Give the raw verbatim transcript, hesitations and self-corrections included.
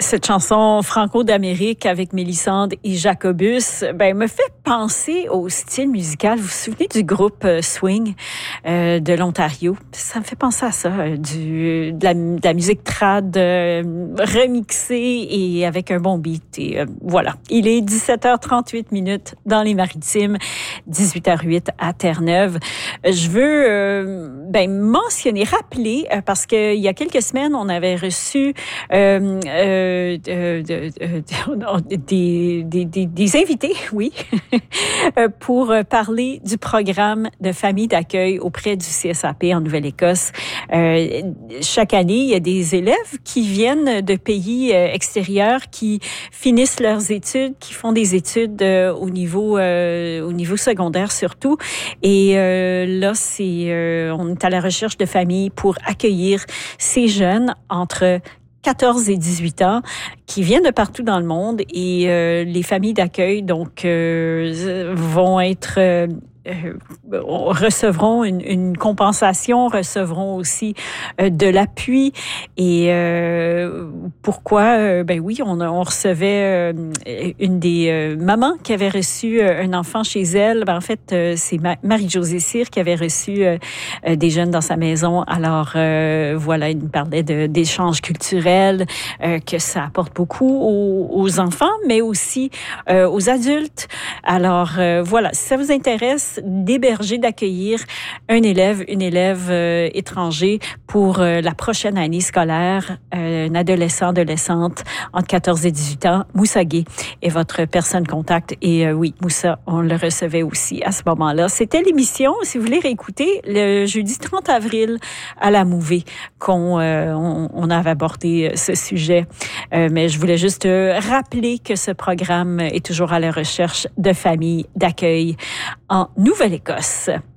Cette chanson Franco d'Amérique avec Mélissande et Jacobus, ben, me fait penser au style musical. Vous vous souvenez du groupe Swing euh, de l'Ontario? Ça me fait penser à ça, euh, du, de, la, de la musique trad euh, remixée et avec un bon beat. Et euh, voilà. Il est dix-sept heures trente-huit minutes dans les Maritimes, dix-huit heures huit à Terre-Neuve. Je veux euh, ben, mentionner, rappeler, euh, parce qu'il y a quelques semaines, on avait reçu euh, euh, de, de, de, des, des, des, des invités, oui, pour parler du programme de famille d'accueil auprès du C S A P en Nouvelle-Écosse. Euh, chaque année, il y a des élèves qui viennent de pays extérieurs, qui finissent leurs études, qui font des études euh, au niveau euh, au niveau secondaire surtout. Et euh, là, c'est euh, on est à la recherche de familles pour accueillir ces jeunes entre quatorze et dix-huit ans qui viennent de partout dans le monde et euh, les familles d'accueil donc euh, vont être euh, Euh, recevront une, une compensation, recevront aussi euh, de l'appui. Et euh, pourquoi? Euh, ben oui, on, on recevait euh, une des euh, mamans qui avait reçu euh, un enfant chez elle. Ben, en fait, euh, c'est Ma- Marie-Josée Cyr qui avait reçu euh, euh, des jeunes dans sa maison. Alors, euh, voilà, il nous parlait de, d'échanges culturels, euh, que ça apporte beaucoup aux, aux enfants, mais aussi euh, aux adultes. Alors, euh, voilà, si ça vous intéresse, d'héberger, d'accueillir un élève, une élève euh, étranger pour euh, la prochaine année scolaire, euh, un adolescent, adolescente entre quatorze et dix-huit ans. Moussa Gay est votre personne contact. Et euh, oui, Moussa, on le recevait aussi à ce moment-là. C'était l'émission, si vous voulez réécouter, le jeudi trente avril à la Mouvée qu'on euh, on, on avait abordé ce sujet. Euh, mais je voulais juste euh, rappeler que ce programme est toujours à la recherche de familles d'accueil en Nouvelle-Écosse.